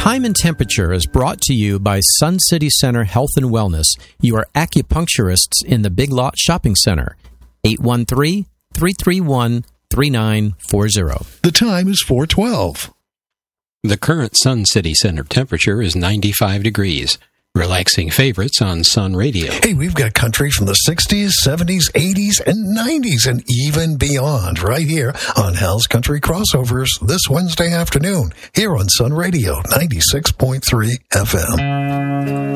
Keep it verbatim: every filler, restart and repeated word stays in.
Time and temperature is brought to you by Sun City Center Health and Wellness, your acupuncturists in the Big Lot Shopping Center. eight one three, three three one, three nine four zero. The time is four twelve. The current Sun City Center temperature is ninety-five degrees. Relaxing favorites on Sun Radio. Hey, we've got country from the sixties, seventies, eighties, and nineties, and even beyond right here on Hal's Country Crossovers this Wednesday afternoon here on Sun Radio ninety-six point three F M.